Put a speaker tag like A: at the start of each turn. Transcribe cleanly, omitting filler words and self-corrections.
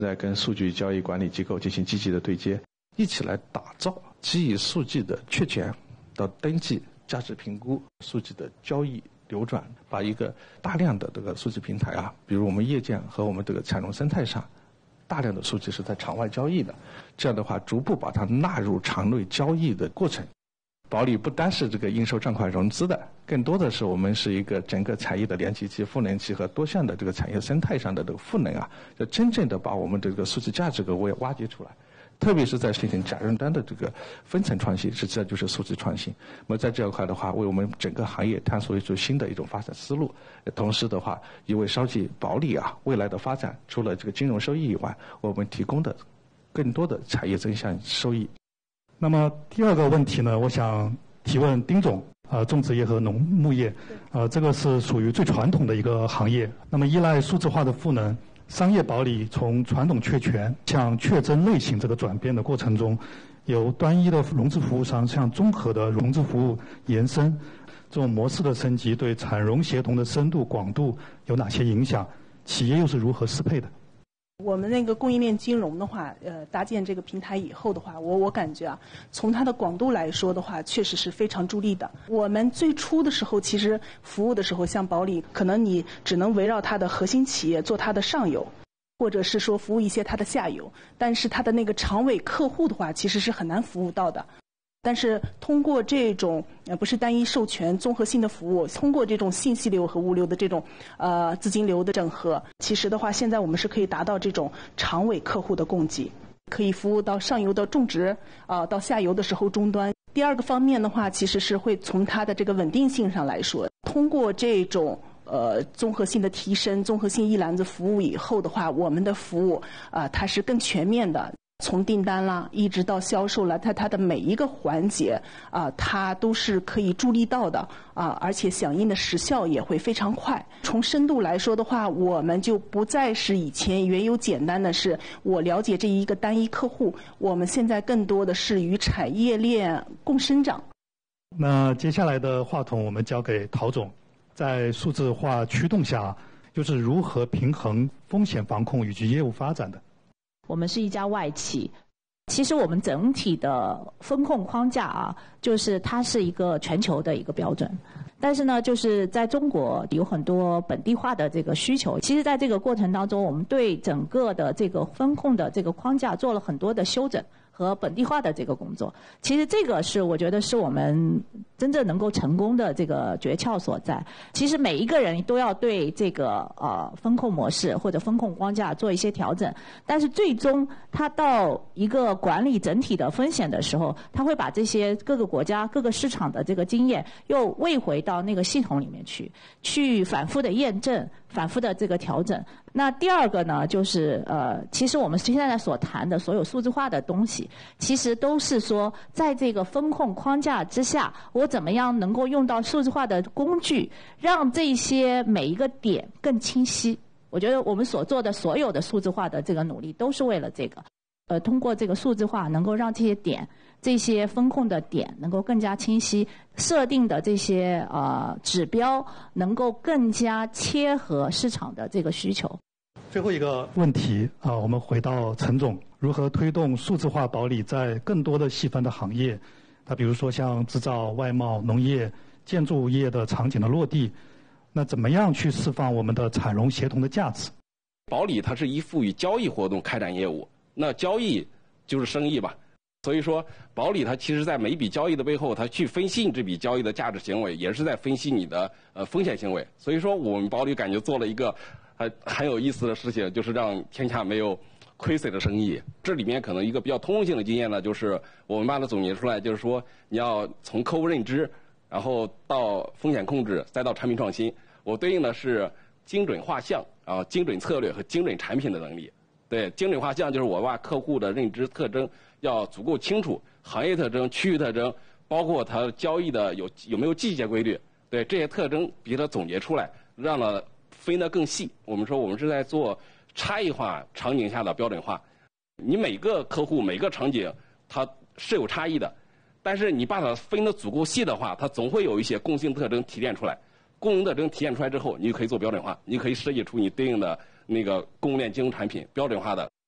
A: 在跟数据交易管理机构进行积极的对接，一起来打造基于数据的确权到登记、价值评估、数据的交易流转，把一个大量的这个数据平台啊，比如我们业建和我们这个产融生态上，大量的数据是在场外交易的，这样的话逐步把它纳入场内交易的过程。保理不单是这个应收账款融资的，更多的是我们是一个整个产业的连接器、赋能器和多项的这个产业生态上的这个赋能啊，要真正的把我们这个数据价值给挖掘出来。特别是在实行假认单的这个分层创新，实际上就是数字创新。那么在这一块的话，为我们整个行业探索一种新的一种发展思路。同时的话，也为烧记保理啊未来的发展，除了这个金融收益以外，我们提供的更多的产业增项收益。
B: 那么第二个问题呢，我想提问丁总，种植业和农牧业，这个是属于最传统的一个行业。那么依赖数字化的赋能，商业保理从传统确权向确真类型这个转变的过程中，由单一的融资服务商向综合的融资服务延伸，这种模式的升级对产融协同的深度广度有哪些影响？企业又是如何适配的？
C: 我们那个供应链金融的话，搭建这个平台以后的话，我感觉啊，从它的广度来说的话，确实是非常助力的。我们最初的时候，其实服务的时候，像保理，可能你只能围绕它的核心企业做它的上游，或者是说服务一些它的下游，但是它的那个长尾客户的话，其实是很难服务到的。但是通过这种不是单一授权综合性的服务，通过这种信息流和物流的这种资金流的整合，其实的话现在我们是可以达到这种长尾客户的供给，可以服务到上游的种植到下游的时候终端。第二个方面的话，其实是会从它的这个稳定性上来说，通过这种综合性的提升、综合性一篮子服务以后的话，我们的服务它是更全面的。从订单啦，一直到销售啦，它的每一个环节它都是可以助力到的而且响应的时效也会非常快。从深度来说的话，我们就不再是以前原有简单的是我了解这一个单一客户，我们现在更多的是与产业链共生长。
B: 那接下来的话筒我们交给陶总，在数字化驱动下，又是如何平衡风险防控以及业务发展的？
D: 我们是一家外企，其实我们整体的风控框架就是它是一个全球的一个标准，但是呢，就是在中国有很多本地化的这个需求。其实在这个过程当中，我们对整个的这个风控的这个框架做了很多的修整和本地化的这个工作。其实这个是我觉得是我们真正能够成功的这个诀窍所在。其实每一个人都要对这个风控模式或者风控框架做一些调整，但是最终他到一个管理整体的风险的时候，他会把这些各个国家各个市场的这个经验又喂回到那个系统里面去反复的验证，反复的这个调整。那第二个呢，就是其实我们现在所谈的所有数字化的东西，其实都是说在这个风控框架之下，我怎么样能够用到数字化的工具，让这些每一个点更清晰。我觉得我们所做的所有的数字化的这个努力，都是为了这个。通过这个数字化，能够让这些点、这些风控的点能够更加清晰，设定的这些指标能够更加切合市场的这个需求。
B: 最后一个问题我们回到陈总，如何推动数字化保理在更多的细分的行业，比如说像制造、外贸、农业、建筑业的场景的落地，那怎么样去释放我们的产融协同的价值？
E: 保理它是依附于交易活动开展业务，那交易就是生意吧。所以说保理它其实在每一笔交易的背后，它去分析你这笔交易的价值行为，也是在分析你的风险行为。所以说我们保理感觉做了一个很有意思的事情，就是让天下没有亏损的生意。这里面可能一个比较通用性的经验呢，就是我们把它总结出来，就是说你要从客户认知，然后到风险控制，再到产品创新。我对应的是精准画像精准策略和精准产品的能力。对，精准画像就是我把客户的认知特征要足够清楚，行业特征、区域特征，包括它交易的有没有季节规律，对这些特征比它总结出来，让它分得更细。我们说我们是在做差异化场景下的标准化。你每个客户每个场景它是有差异的，但是你把它分得足够细的话，它总会有一些共性特征提炼出来。共性特征体现出来之后，你就可以做标准化，你可以设计出你对应的那个供应链金融产品标准化的